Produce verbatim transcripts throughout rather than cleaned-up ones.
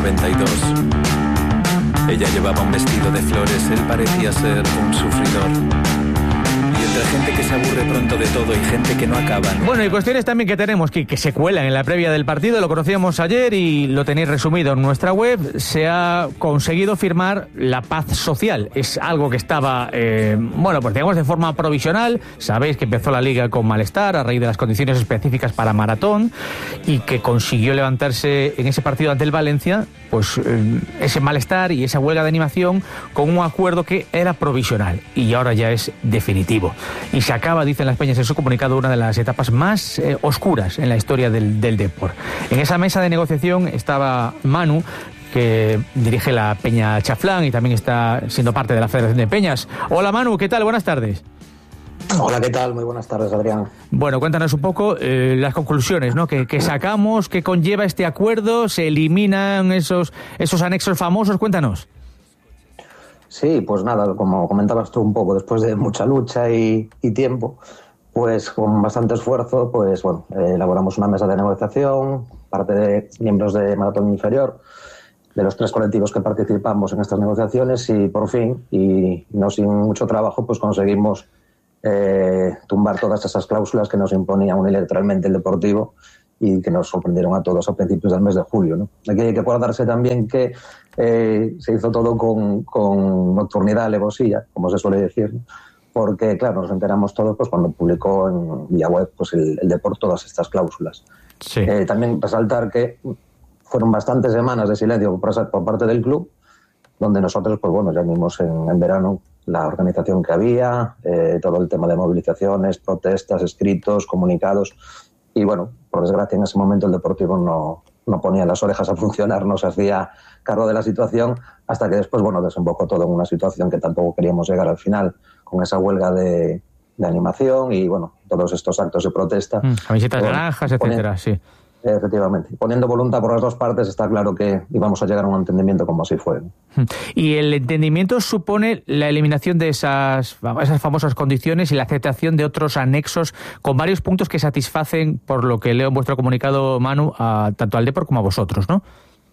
noventa y dos. Ella llevaba un vestido de flores, él parecía ser un sufridor. Y entre gente que se aburre pronto de todo y gente que no acaba, ¿no? Bueno, y cuestiones también que tenemos que, que se cuelan en la previa del partido, lo conocíamos ayer y lo tenéis resumido en nuestra web. Se ha conseguido firmar la paz social. Es algo que estaba, eh, bueno, pues digamos de forma provisional. Sabéis que empezó la Liga con malestar a raíz de las condiciones específicas para maratón y que consiguió levantarse en ese partido ante el Valencia, pues eh, ese malestar y esa huelga de animación con un acuerdo que era provisional y ahora ya es definitivo. Y se acaba, dicen las peñas en su comunicado, una de las etapas más eh, oscuras en la historia del, del deporte. En esa mesa de negociación estaba Manu, que dirige la Peña Chaflán y también está siendo parte de la Federación de Peñas. Hola Manu, ¿qué tal? Buenas tardes. Hola, ¿qué tal? Muy buenas tardes, Adrián. Bueno, cuéntanos un poco eh, las conclusiones, ¿no? Que, que sacamos, qué conlleva este acuerdo, se eliminan esos, esos anexos famosos, cuéntanos. Sí, pues nada, como comentabas tú un poco, después de mucha lucha y, y tiempo, pues con bastante esfuerzo, pues bueno, eh, elaboramos una mesa de negociación, parte de miembros de Maratón Inferior, de los tres colectivos que participamos en estas negociaciones y por fin, y no sin mucho trabajo, pues conseguimos eh, tumbar todas esas cláusulas que nos imponía unilateralmente el Deportivo y que nos sorprendieron a todos a principios del mes de julio, ¿no? Aquí hay que acordarse también que eh, se hizo todo con, con nocturnidad, alevosía, como se suele decir, ¿no? Porque, claro, nos enteramos todos pues cuando publicó en vía web pues el, el Depor todas estas cláusulas. Sí. Eh, también resaltar que fueron bastantes semanas de silencio por, por parte del club, donde nosotros, pues bueno, ya vimos en, en verano la organización que había, eh, todo el tema de movilizaciones, protestas, escritos, comunicados. Y bueno, por desgracia en ese momento el Deportivo no, no ponía las orejas a funcionar, no se hacía cargo de la situación, hasta que después, bueno, desembocó todo en una situación que tampoco queríamos llegar al final, con esa huelga de, de animación y bueno, todos estos actos de protesta. Mm, camisetas naranjas, etcétera, sí. Efectivamente. Poniendo voluntad por las dos partes, está claro que íbamos a llegar a un entendimiento como así fue. Y el entendimiento supone la eliminación de esas, esas famosas condiciones y la aceptación de otros anexos con varios puntos que satisfacen, por lo que leo en vuestro comunicado, Manu, a, tanto al Depor como a vosotros, ¿no?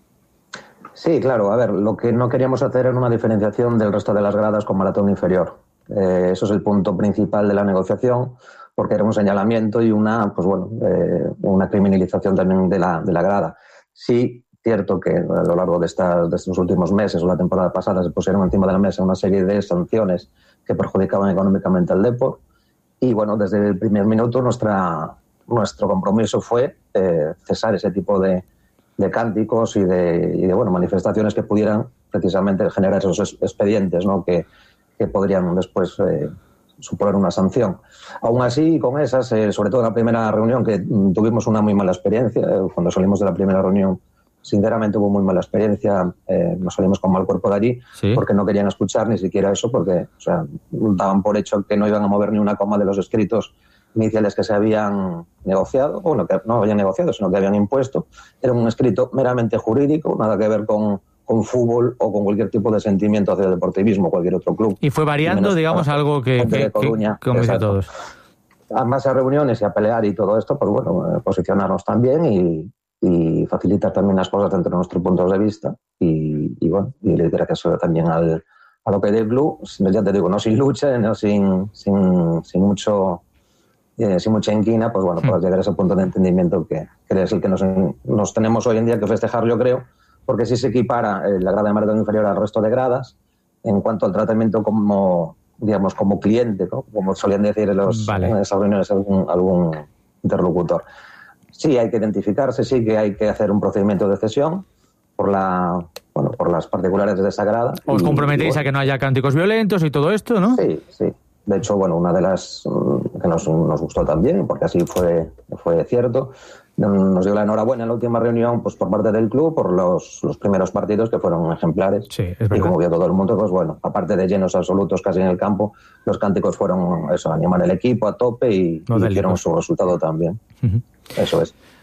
Sí, claro. A ver, lo que no queríamos hacer era una diferenciación del resto de las gradas con Maratón Inferior. Eh, eso es el punto principal de la negociación, porque era un señalamiento y una, pues bueno, eh, una criminalización también de la, de la grada. Sí, cierto que a lo largo de, estas, de estos últimos meses o la temporada pasada se pusieron encima de la mesa una serie de sanciones que perjudicaban económicamente al Depor y bueno, desde el primer minuto nuestra, nuestro compromiso fue eh, cesar ese tipo de, de cánticos y de, y de bueno, manifestaciones que pudieran precisamente generar esos expedientes, ¿no? que, que podrían después eh, suponer una sanción. Aún así, con esas, eh, sobre todo en la primera reunión, que mm, tuvimos una muy mala experiencia, eh, cuando salimos de la primera reunión, sinceramente hubo muy mala experiencia, eh, nos salimos con mal cuerpo de allí, ¿sí? Porque no querían escuchar ni siquiera eso, porque o sea, daban por hecho que no iban a mover ni una coma de los escritos iniciales que se habían negociado, o bueno, que no habían negociado, sino que habían impuesto. Era un escrito meramente jurídico, nada que ver con con fútbol o con cualquier tipo de sentimiento hacia el deportivismo, cualquier otro club. Y fue variando, digamos, algo que, que, Coruña, que como dice a todos. Además a reuniones y a pelear y todo esto, pues bueno, posicionarnos también y, y facilitar también las cosas dentro de nuestros puntos de vista y, y bueno, y gracias también al, a lo que del club, ya te digo, no sin lucha, no sin, sin, sin mucho eh, sin mucha inquina, pues bueno, hmm. para llegar a ese punto de entendimiento que, que es el que nos, nos tenemos hoy en día que festejar, yo creo, porque si se equipara eh, la grada de Maratón Inferior al resto de gradas en cuanto al tratamiento como, digamos, como cliente, ¿no? Como solían decir en, los, vale. en esas reuniones algún, algún interlocutor. Sí hay que identificarse, sí que hay que hacer un procedimiento de cesión por la bueno por las particulares de esa grada. ¿Os y, comprometéis y, bueno, a que no haya cánticos violentos y todo esto, no? Sí, sí. De hecho, bueno, una de las que nos, nos gustó también, porque así fue, fue cierto, nos dio la enhorabuena en la última reunión pues por parte del club por los, los primeros partidos que fueron ejemplares. Sí, es verdad. Y como vio todo el mundo, pues bueno, aparte de llenos absolutos casi en el campo, los cánticos fueron eso, animar el equipo a tope y, y dieron su resultado también. Uh-huh. Eso es.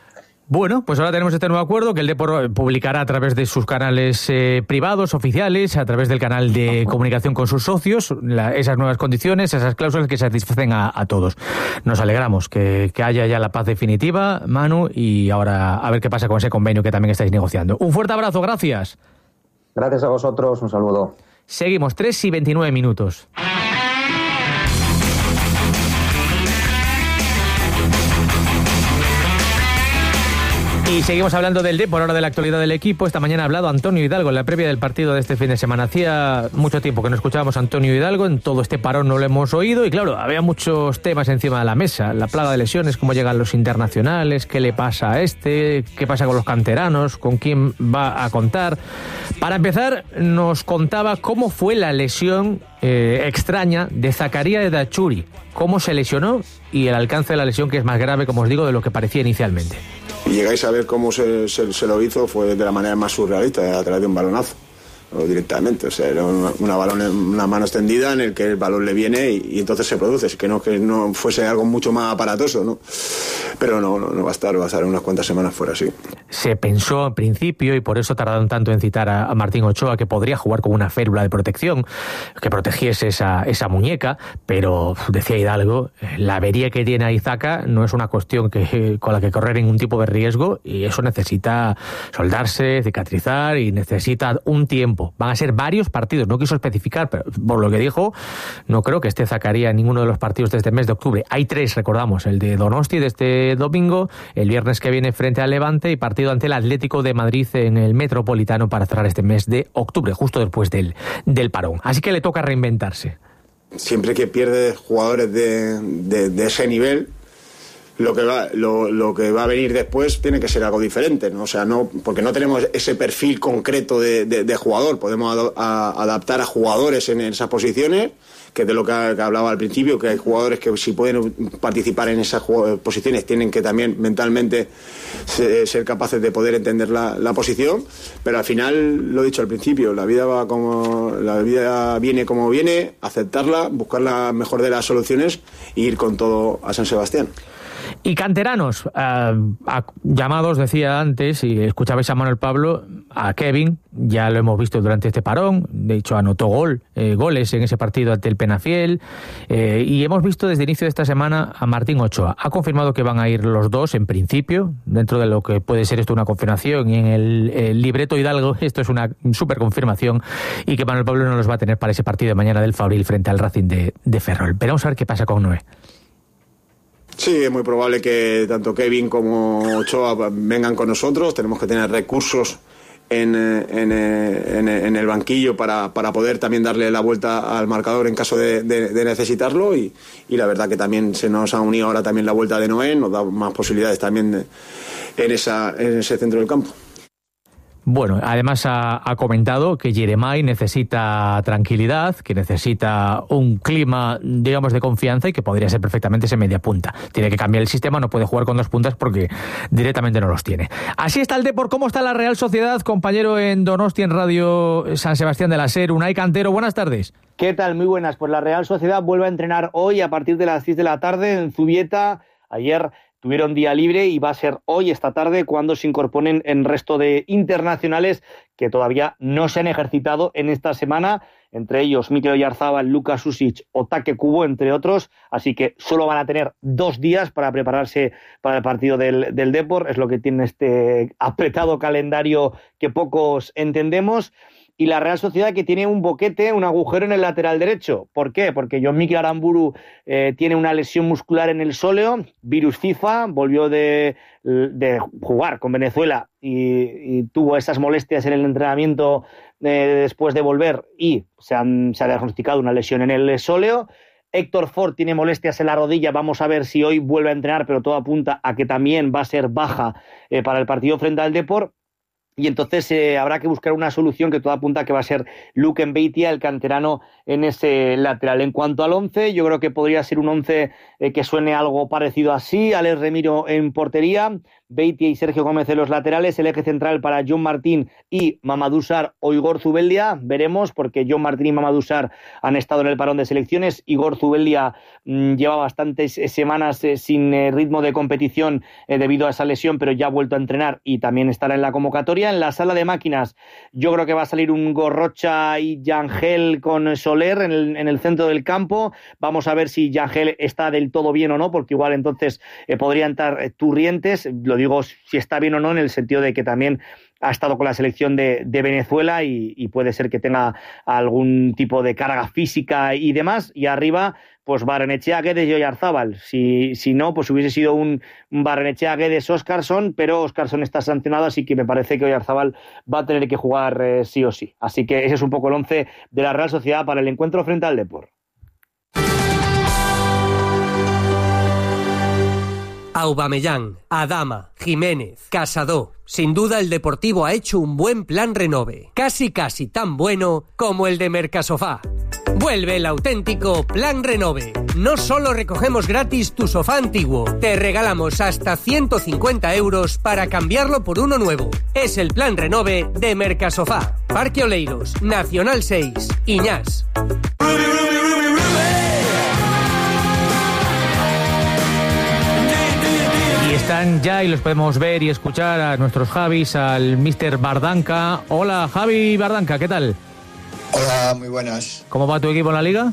Bueno, pues ahora tenemos este nuevo acuerdo que el Depor publicará a través de sus canales eh, privados, oficiales, a través del canal de comunicación con sus socios, la, esas nuevas condiciones, esas cláusulas que satisfacen a, a todos. Nos alegramos que, que haya ya la paz definitiva, Manu, y ahora a ver qué pasa con ese convenio que también estáis negociando. Un fuerte abrazo, gracias. Gracias a vosotros, un saludo. Seguimos, tres y veintinueve minutos. Y seguimos hablando del Depor, ahora de la actualidad del equipo. Esta mañana ha hablado Antonio Hidalgo en la previa del partido de este fin de semana. Hacía mucho tiempo que no escuchábamos a Antonio Hidalgo, en todo este parón no lo hemos oído y claro, había muchos temas encima de la mesa. La plaga de lesiones, cómo llegan los internacionales, qué le pasa a este, qué pasa con los canteranos, con quién va a contar. Para empezar, nos contaba cómo fue la lesión eh, extraña de Zakaria Edachuri, cómo se lesionó y el alcance de la lesión, que es más grave, como os digo, de lo que parecía inicialmente. Y llegáis a ver cómo se, se, se lo hizo, fue de la manera más surrealista, a través de un balonazo, o directamente. O sea, era una, una, balón, una mano extendida en el que el balón le viene y, y entonces se produce. Es que no, que no fuese algo mucho más aparatoso, ¿no? Pero no, no, no va a estar, va a estar unas cuantas semanas fuera, sí. Se pensó en principio, y por eso tardaron tanto en citar a, a Martín Ochoa, que podría jugar con una férula de protección, que protegiese esa, esa muñeca, pero decía Hidalgo, la avería que tiene ahí Zaka no es una cuestión que, con la que correr ningún tipo de riesgo, y eso necesita soldarse, cicatrizar, y necesita un tiempo. Van a ser varios partidos, no quiso especificar, pero por lo que dijo, no creo que esté Zakaria en ninguno de los partidos de este mes de octubre. Hay tres, recordamos, el de Donosti de este domingo, el viernes que viene frente al Levante y partido ante el Atlético de Madrid en el Metropolitano para cerrar este mes de octubre, justo después del, del parón. Así que le toca reinventarse. Siempre que pierde jugadores de, de, de ese nivel, lo que va lo, lo que va a venir después tiene que ser algo diferente, ¿no? O sea, no, porque no tenemos ese perfil concreto de, de, de jugador. Podemos ad, a, adaptar a jugadores en esas posiciones, que es de lo que, que hablaba al principio, que hay jugadores que si pueden participar en esas posiciones tienen que también mentalmente ser, ser capaces de poder entender la, la posición, pero al final, lo he dicho al principio, la vida va como la vida viene como viene, aceptarla, buscar la mejor de las soluciones e ir con todo a San Sebastián. Y canteranos, eh, a, llamados, decía antes, y escuchabais a Manuel Pablo, a Kevin, ya lo hemos visto durante este parón, de hecho anotó gol, eh, goles en ese partido ante el Penafiel, eh, y hemos visto desde el inicio de esta semana a Martín Ochoa. Ha confirmado que van a ir los dos en principio, dentro de lo que puede ser esto una confirmación, y en el, el libreto Hidalgo esto es una super confirmación, y que Manuel Pablo no los va a tener para ese partido de mañana del Fabril frente al Racing de, de Ferrol. Pero vamos a ver qué pasa con Noé. Sí, es muy probable que tanto Kevin como Ochoa vengan con nosotros. Tenemos que tener recursos en, en, en, en el banquillo para, para poder también darle la vuelta al marcador en caso de, de, de necesitarlo. Y, y la verdad que también se nos ha unido ahora también la vuelta de Noé, nos da más posibilidades también de, en, esa, en ese centro del campo. Bueno, además ha, ha comentado que Jeremai necesita tranquilidad, que necesita un clima, digamos, de confianza y que podría ser perfectamente ese media punta. Tiene que cambiar el sistema, no puede jugar con dos puntas porque directamente no los tiene. Así está el Depor. ¿Cómo está la Real Sociedad? Compañero en Donosti, en Radio San Sebastián de la Ser, Unai Cantero, buenas tardes. ¿Qué tal? Muy buenas. Pues la Real Sociedad vuelve a entrenar hoy a partir de las seis de la tarde en Zubieta. Ayer tuvieron día libre y va a ser hoy, esta tarde, cuando se incorporen el resto de internacionales que todavía no se han ejercitado en esta semana, entre ellos Mikel Oyarzabal, Luka Susic o Take Kubo, entre otros, así que solo van a tener dos días para prepararse para el partido del, del Depor, es lo que tiene este apretado calendario que pocos entendemos. Y la Real Sociedad, que tiene un boquete, un agujero en el lateral derecho. ¿Por qué? Porque Jon Mikel Aramburu eh, tiene una lesión muscular en el sóleo, virus FIFA, volvió de, de jugar con Venezuela y, y tuvo esas molestias en el entrenamiento eh, después de volver y se, han, se ha diagnosticado una lesión en el sóleo. Héctor Ford tiene molestias en la rodilla, vamos a ver si hoy vuelve a entrenar, pero todo apunta a que también va a ser baja eh, para el partido frente al Depor. Y entonces eh, habrá que buscar una solución que todo apunta a que va a ser Luke Mbeitia, el canterano, en ese lateral. En cuanto al once, yo creo que podría ser un once eh, que suene algo parecido así. Alex Remiro en portería, Beitia y Sergio Gómez en los laterales, el eje central para John Martín y Mamadou Sarr o Igor Zubeldia, veremos, porque John Martín y Mamadou Sarr han estado en el parón de selecciones. Igor Zubeldia mmm, lleva bastantes eh, semanas eh, sin eh, ritmo de competición eh, debido a esa lesión, pero ya ha vuelto a entrenar y también estará en la convocatoria. En la sala de máquinas yo creo que va a salir un Gorrocha y Yangel con Soler en el, en el centro del campo. Vamos a ver si Yangel está del todo bien o no, porque igual entonces eh, podría entrar eh, Turrientes. Lo digo si está bien o no, en el sentido de que también ha estado con la selección de, de Venezuela y, y puede ser que tenga algún tipo de carga física y demás. Y arriba, pues Barrenechea, Guedes y Oyarzábal. Si, si no, pues hubiese sido un, un Barrenechea, Guedes, Óscarson, pero Óscarson está sancionado, así que me parece que Oyarzábal va a tener que jugar eh, sí o sí. Así que ese es un poco el once de la Real Sociedad para el encuentro frente al Depor. Aubameyang, Adama, Jiménez, Casado. Sin duda el Deportivo ha hecho un buen plan renove. Casi casi tan bueno como el de Mercasofá. Vuelve el auténtico plan renove. No solo recogemos gratis tu sofá antiguo, te regalamos hasta ciento cincuenta euros para cambiarlo por uno nuevo. Es el plan renove de Mercasofá. Parque Oleiros, Nacional seis, Iñás. Están ya y los podemos ver y escuchar a nuestros Javis, al míster Bardanca. Hola Javi Bardanca, ¿qué tal? Hola, muy buenas. ¿Cómo va tu equipo en la Liga?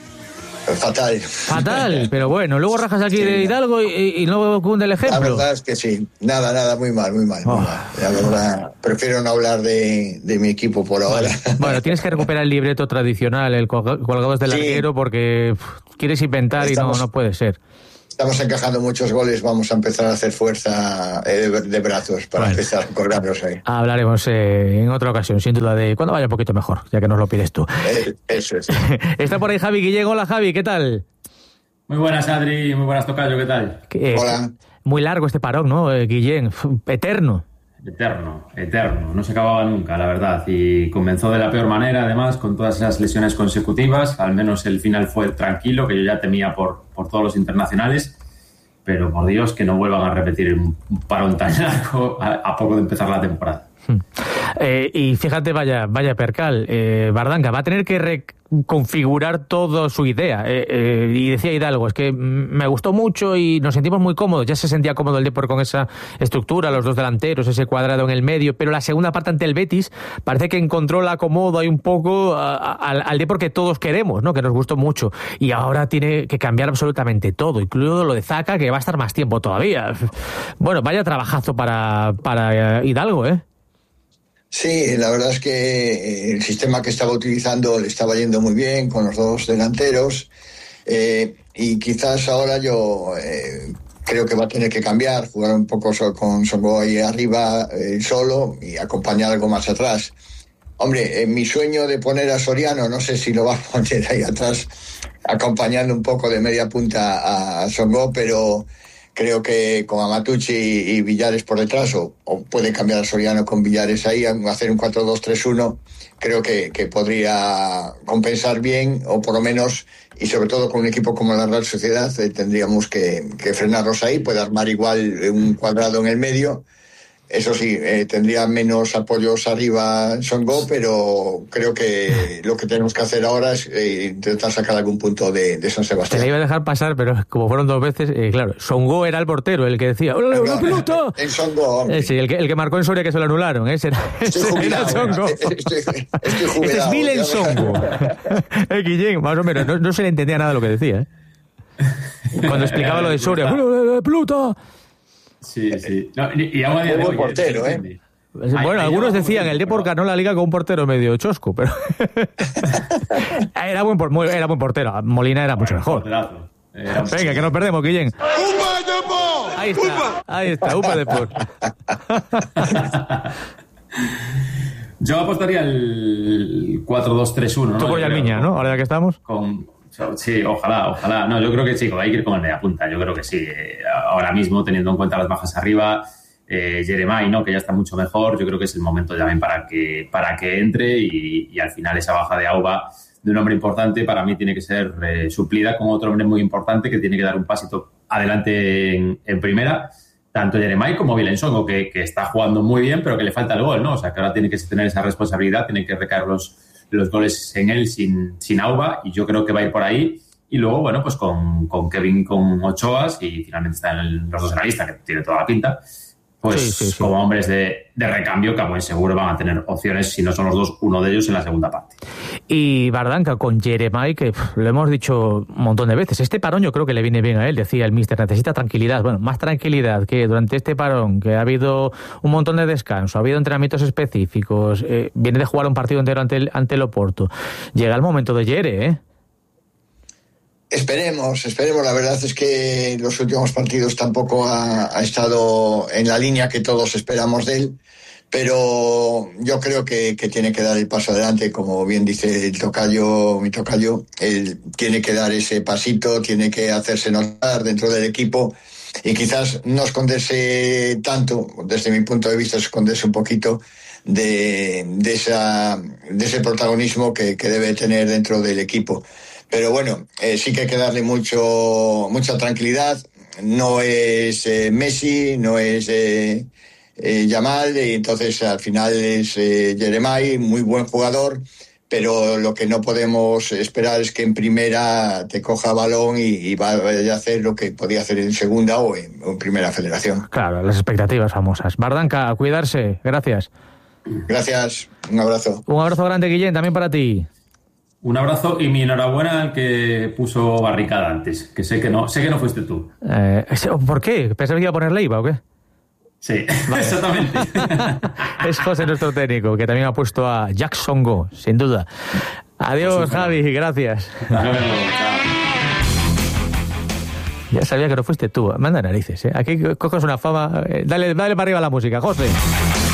Fatal. Fatal, pero bueno, luego rajas aquí sí, de Hidalgo y, y no cunde el ejemplo. La verdad es que sí, nada, nada, muy mal, muy mal. Oh. Muy mal. La verdad, prefiero no hablar de, de mi equipo por ahora. Bueno, tienes que recuperar el libreto tradicional, el colgados del sí. arquero, porque pff, quieres inventar Estamos... y no, no puede ser. Estamos encajando muchos goles, vamos a empezar a hacer fuerza eh, de, de brazos para bueno, empezar a colgarnos ahí. Hablaremos eh, en otra ocasión, sin duda, de cuando vaya un poquito mejor, ya que nos lo pides tú. Eh, eso es. Está por ahí Javi Guillén. Hola Javi, ¿qué tal? Muy buenas, Adri, muy buenas, Tocayo, ¿qué tal? Eh, Hola. Muy largo este parón, ¿no, eh, Guillén? Eterno. Eterno, eterno, no se acababa nunca, la verdad, y comenzó de la peor manera, además, con todas esas lesiones consecutivas. Al menos el final fue tranquilo, que yo ya temía por, por todos los internacionales, pero por Dios que no vuelvan a repetir un parón tan largo a, a poco de empezar la temporada. Eh, y fíjate, vaya, vaya percal, eh, Bardanca va a tener que reconfigurar toda su idea. Eh, eh, y decía Hidalgo, es que me gustó mucho y nos sentimos muy cómodos. Ya se sentía cómodo el Depor con esa estructura, los dos delanteros, ese cuadrado en el medio, pero la segunda parte ante el Betis parece que encontró el acomodo ahí un poco a, a, al Depor que todos queremos, ¿no? Que nos gustó mucho. Y ahora tiene que cambiar absolutamente todo, incluido lo de Zaka, que va a estar más tiempo todavía. Bueno, vaya trabajazo para, para Hidalgo, ¿eh? Sí, la verdad es que el sistema que estaba utilizando le estaba yendo muy bien con los dos delanteros eh, y quizás ahora yo eh, creo que va a tener que cambiar, jugar un poco con Songo ahí arriba eh, solo y acompañar algo más atrás. Hombre, en mi sueño de poner a Soriano, no sé si lo va a poner ahí atrás acompañando un poco de media punta a Songo, pero creo que con Amatucci y Villares por detrás, o, o puede cambiar a Soriano con Villares ahí, hacer un cuatro dos tres uno, creo que, que podría compensar bien, o por lo menos, y sobre todo con un equipo como la Real Sociedad, eh, tendríamos que, que frenarlos ahí, puede armar igual un cuadrado en el medio. Eso sí, eh, tendría menos apoyos arriba Songo, pero creo que lo que tenemos que hacer ahora es eh, intentar sacar algún punto de, de San Sebastián. Te la iba a dejar pasar, pero como fueron dos veces, eh, claro, Songo era el portero, el que decía ¡hola, la pelota! En Songo, eh, sí, el que, el que marcó en Soria que se lo anularon, ¿eh? Era, estoy jubilado, era Songo. Estoy, estoy jubilado. Este es Milen Songo. eh, Guillén, más o menos, no, no se le entendía nada lo que decía, ¿eh? Cuando explicaba lo de Soria, ¡la pelota! Sí, sí. No, y aún a día de hoy, portero, ¿eh? Bueno, hay, algunos hay decían, el Depor ganó la Liga con un portero medio chosco, pero era, buen por, era buen portero. Molina era mucho mejor. Era un... Venga, que nos perdemos, Guillén. ¡Upa Depor! Ahí está, ahí está, Upa Depor. Yo apostaría el cuatro dos tres uno, ¿no? Tú con Yalmiña, ¿no? Ahora ya que estamos. Con... Sí, ojalá, ojalá. No, yo creo que sí, hay que ir con el media punta. Yo creo que sí. Ahora mismo, teniendo en cuenta las bajas arriba, eh, Jeremai, ¿no? Que ya está mucho mejor, yo creo que es el momento también para que, para que entre y, y al final esa baja de Auba de un hombre importante para mí tiene que ser eh, suplida con otro hombre muy importante que tiene que dar un pasito adelante en, en primera tanto Jeremai como Vilensongo, que, que está jugando muy bien, pero que le falta el gol, ¿no? O sea, que ahora tiene que tener esa responsabilidad, tiene que recaer los, los goles en él sin, sin Auba, y yo creo que va a ir por ahí. Y luego, bueno, pues con, con Kevin, con Ochoa, y finalmente están los dos en la lista, que tiene toda la pinta, pues sí, sí, sí. como hombres de, de recambio, que a buen seguro van a tener opciones, si no son los dos, uno de ellos en la segunda parte. Y Bardanca con Jeremai, que pff, lo hemos dicho un montón de veces, este parón yo creo que le viene bien a él, decía el míster, necesita tranquilidad, bueno, más tranquilidad que durante este parón, que ha habido un montón de descanso, ha habido entrenamientos específicos, eh, viene de jugar un partido entero ante el, ante el Oporto. Llega el momento de Jere, ¿eh? Esperemos, esperemos. La verdad es que los últimos partidos tampoco ha, ha estado en la línea que todos esperamos de él, pero yo creo que, que tiene que dar el paso adelante, como bien dice el tocayo, mi tocayo, él tiene que dar ese pasito, tiene que hacerse notar dentro del equipo y quizás no esconderse tanto, desde mi punto de vista, esconderse un poquito de, de, esa, de ese protagonismo que, que debe tener dentro del equipo. Pero bueno, eh, sí que hay que darle mucho mucha tranquilidad. No es eh, Messi, no es eh, eh, Yamal, y entonces al final es eh, Jeremai, muy buen jugador, pero lo que no podemos esperar es que en primera te coja balón y, y vaya a hacer lo que podía hacer en segunda o en, o en primera federación. Claro, las expectativas famosas. Bardanca, a cuidarse. Gracias. Gracias. Un abrazo. Un abrazo grande, Guillén, también para ti. Un abrazo y mi enhorabuena al que puso barricada antes, que sé que no sé que no fuiste tú. Eh, ¿Por qué? ¿Pensabas que iba a poner Leiva o qué? Sí, vale. Exactamente. Es José, nuestro técnico, que también ha puesto a Jackson Go, sin duda. Adiós, Javi, gracias. Hasta luego, chao. Ya sabía que no fuiste tú. Manda narices, ¿eh? Aquí coges una fama. Dale, dale para arriba a la música, José.